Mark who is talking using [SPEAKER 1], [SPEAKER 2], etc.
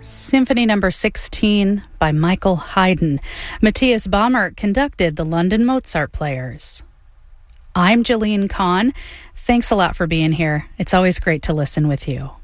[SPEAKER 1] Symphony Number 16 by Michael Haydn. Matthias Baumert conducted the London Mozart Players. I'm Jillian Kahn. Thanks a lot for being here. It's always great to listen with you.